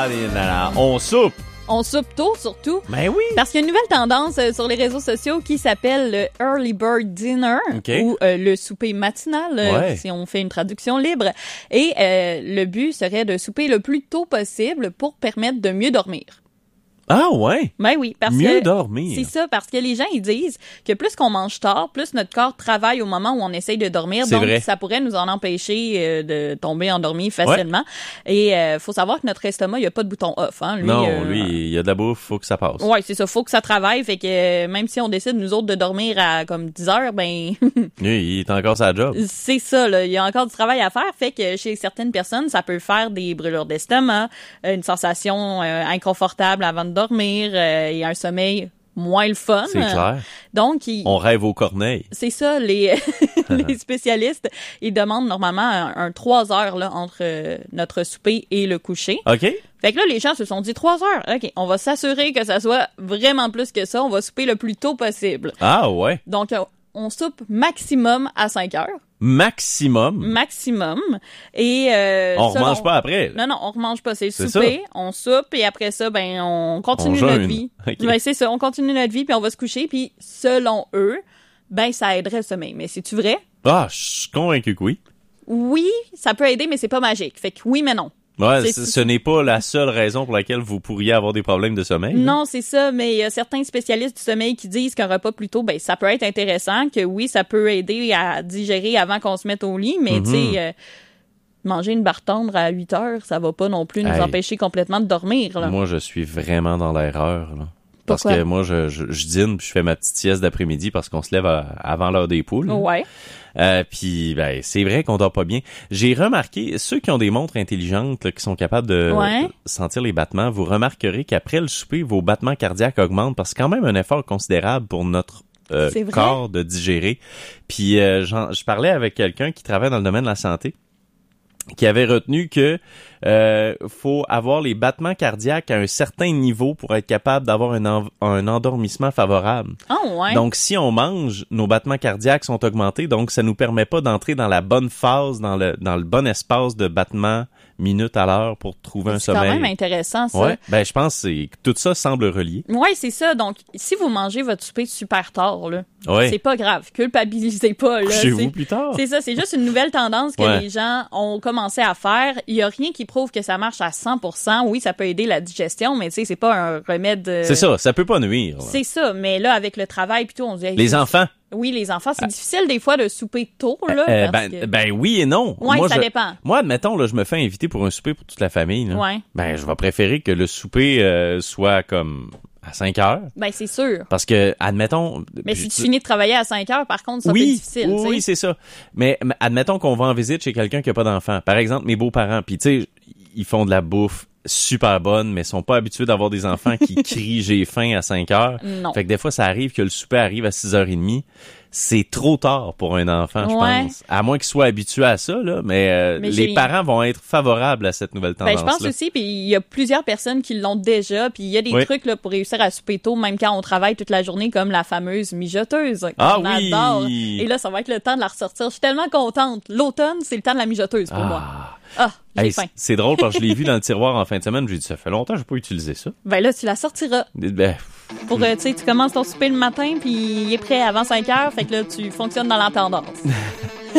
On soupe. On soupe tôt, surtout. Ben oui. Parce qu'il y a une nouvelle tendance sur les réseaux sociaux qui s'appelle le Early Bird Dinner ou le souper matinal, si on fait une traduction libre. Et le but serait de souper le plus tôt possible pour permettre de mieux dormir. Ah ouais? Ben oui, parce mieux que dormir. C'est ça, parce que les gens ils disent que plus qu'on mange tard, plus notre corps travaille au moment où on essaye de dormir, c'est donc vrai. ça pourrait nous en empêcher de tomber endormi facilement. Ouais. Et faut savoir que notre estomac, il y a pas de bouton off, hein. Lui, il y a de la bouffe, faut que ça passe. Ouais, c'est ça, faut que ça travaille, fait que même si on décide nous autres de dormir à comme 10 heures, ben lui, il est encore sa job. C'est ça là, il y a encore du travail à faire, fait que chez certaines personnes, ça peut faire des brûlures d'estomac, une sensation inconfortable avant de dormir et un sommeil moins le fun. C'est clair. Donc, on rêve aux corneilles. C'est ça, les spécialistes, ils demandent normalement un 3 heures là, entre notre souper et le coucher. OK. Fait que là, les gens se sont dit 3 heures. OK, on va s'assurer que ça soit vraiment plus que ça. On va souper le plus tôt possible. Ah ouais. Donc, on soupe maximum à 5 heures. Maximum. Et on remange pas après. Non, on remange pas. C'est le souper, ça. On soupe et après ça, ben on continue notre vie. Okay. Ben c'est ça, on continue notre vie puis on va se coucher puis selon eux, ben ça aiderait le sommeil. Mais c'est-tu vrai? Ah, je suis convaincu que oui. Oui, ça peut aider, mais c'est pas magique. Fait que oui, mais non. Ouais, ce n'est pas la seule raison pour laquelle vous pourriez avoir des problèmes de sommeil. Non, c'est ça, mais il y a certains spécialistes du sommeil qui disent qu'un repas plus tôt, ben ça peut être intéressant, que oui, ça peut aider à digérer avant qu'on se mette au lit, mais tu sais, manger une barre tendre à 8 heures, ça va pas non plus nous empêcher complètement de dormir. Là. Moi, je suis vraiment dans l'erreur, là. Parce Pourquoi? que moi, je dîne puis je fais ma petite sieste d'après-midi parce qu'on se lève avant l'heure des poules. Ouais. Puis ben c'est vrai qu'on dort pas bien. J'ai remarqué, ceux qui ont des montres intelligentes là, qui sont capables de sentir les battements, vous remarquerez qu'après le souper, vos battements cardiaques augmentent parce que c'est quand même un effort considérable pour notre corps de digérer. Puis je parlais avec quelqu'un qui travaille dans le domaine de la santé qui avait retenu que faut avoir les battements cardiaques à un certain niveau pour être capable d'avoir un endormissement favorable. Oh, ouais. Donc, si on mange, nos battements cardiaques sont augmentés, donc ça nous permet pas d'entrer dans la bonne phase, dans le bon espace de battements minutes à l'heure pour trouver un sommeil. C'est quand même intéressant, ça. Ouais, ben je pense que tout ça semble relié. Ouais, c'est ça. Donc, si vous mangez votre souper super tard, là, c'est pas grave. Culpabilisez pas, là. Couchez-vous plus tard. C'est ça. C'est juste une nouvelle tendance que les gens ont commencé à faire. Il y a rien qui prouve que ça marche à 100%. Oui, ça peut aider la digestion, mais tu sais, c'est pas un remède. C'est ça peut pas nuire. Là. C'est ça. Mais là, avec le travail puis tout, on se dit. Les enfants. Oui, les enfants, c'est difficile des fois de souper tôt, là. Ben oui et non. Ouais, moi, ça dépend. Moi, admettons, là, je me fais inviter pour un souper pour toute la famille, là. Ouais. Ben, je vais préférer que le souper soit comme à 5 heures. Ben, c'est sûr. Parce que, admettons... Mais si tu finis de travailler à 5 heures, par contre, ça peut être difficile. Oui, c'est ça. Mais admettons qu'on va en visite chez quelqu'un qui a pas d'enfant. Par exemple, mes beaux-parents. Puis, tu sais, ils font de la bouffe super bonne, mais sont pas habitués d'avoir des enfants qui crient « j'ai faim » à 5 heures. Non. Fait que des fois, ça arrive que le souper arrive à 6h30. C'est trop tard pour un enfant, je pense. À moins qu'il soit habitué à ça, là. Mais les parents vont être favorables à cette nouvelle tendance-là. Ben, je pense aussi, puis il y a plusieurs personnes qui l'ont déjà, puis il y a des trucs là pour réussir à souper tôt, même quand on travaille toute la journée, comme la fameuse mijoteuse. On adore. Et là, ça va être le temps de la ressortir. Je suis tellement contente. L'automne, c'est le temps de la mijoteuse pour moi. J'ai faim. C'est drôle parce que je l'ai vu dans le tiroir en fin de semaine. J'ai dit, ça fait longtemps que j'ai pas utilisé ça. Ben là, tu la sortiras. Pour, tu sais, tu commences ton souper le matin, puis il est prêt avant 5 heures, fait que là, tu fonctionnes dans la tendance.